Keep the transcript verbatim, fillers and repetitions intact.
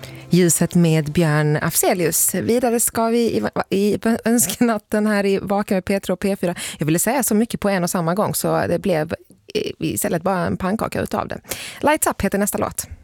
Ljuset med Björn Afzelius. Vidare ska vi i, i önskenatten här i Vaka med P tre och P fyra. Jag ville säga så mycket på en och samma gång så det blev istället bara en pannkaka utav det. Lights Up heter nästa låt.